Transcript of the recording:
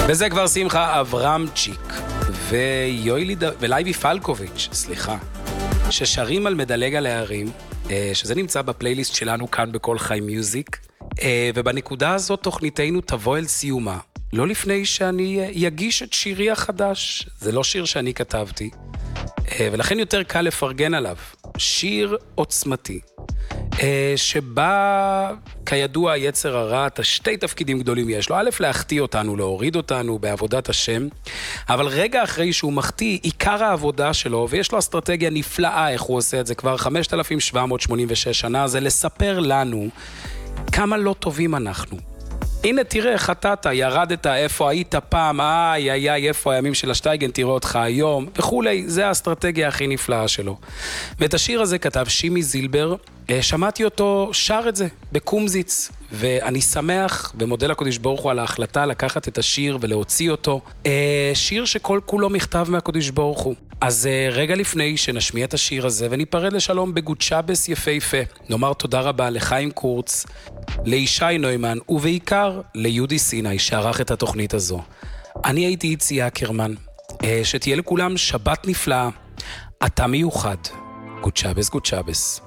וזה כבר שמחה אברמצ'יק ולייבי פלקוביץ', סליחה, ששרים על מדלג על הערים, שזה נמצא בפלייליסט שלנו כאן בכל חי מיוזיק, ובנקודה הזאת תוכניתנו תבוא אל סיומה, לא לפני שאני אגיש את שירי החדש. זה לא שיר שאני כתבתי, ולכן יותר קל לפרגן עליו. שיר עוצמתי, שבה כידוע יצר הרע, שתי תפקידים גדולים יש לו. א', להחטיא אותנו, להוריד אותנו בעבודת השם, אבל רגע אחרי שהוא מחטיא, עיקר העבודה שלו, ויש לו אסטרטגיה נפלאה איך הוא עושה את זה כבר 5,786 שנה, זה לספר לנו כמה לא טובים אנחנו. הנה תראה, חטאת, ירדת, איפה היית פעם, איפה הימים של השטייגן, תראה אותך היום, וכולי. זה האסטרטגיה הכי נפלאה שלו. ואת השיר הזה כתב שימי זילבר, שמעתי אותו שר את זה בקומזיץ, ואני שמח ומודה לקדוש ברוך הוא על ההחלטה לקחת את השיר ולהוציא אותו. שיר שכל כולו מכתב מהקדוש ברוך הוא. אז רגע לפני שנשמיע את השיר הזה וניפרד לשלום בגוצ'אבס יפהפה, נאמר תודה רבה לחיים קורץ, לישי נוימן ובעיקר ליהודי סיני שערך את התוכנית הזו. אני הייתי איצי אקרמן, שתהיה לכולם שבת נפלאה, אתה מיוחד. גוצ'אבס גוצ'אבס.